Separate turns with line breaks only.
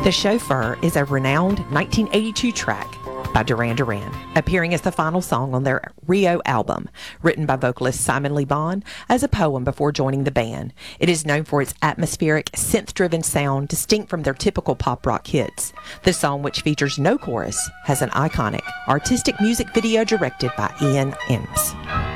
The Chauffeur is a renowned 1982 track by Duran Duran, appearing as the final song on their Rio album, written by vocalist Simon Le Bon as a poem before joining the band. It is known for its atmospheric, synth-driven sound distinct from their typical pop rock hits. The song, which features no chorus, has an iconic, artistic music video directed by Ian Eames.